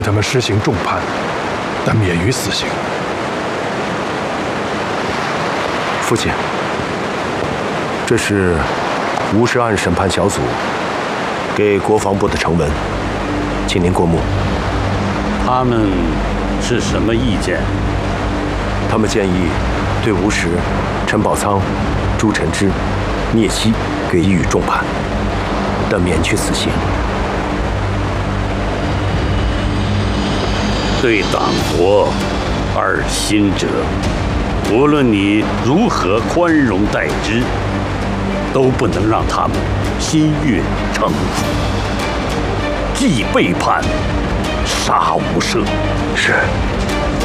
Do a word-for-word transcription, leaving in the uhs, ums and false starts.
他们施行重判，但免于死刑。 父亲，这是吴氏案审判小组给国防部的呈文，请您过目。 他们是什么意见？ 他们建议对吴石、陈宝仓、朱晨之、聂曦给予以重判，但免去死刑。 对党国二心者，无论你如何宽容待之，都不能让他们心悦诚服。既背叛，杀无赦。 是。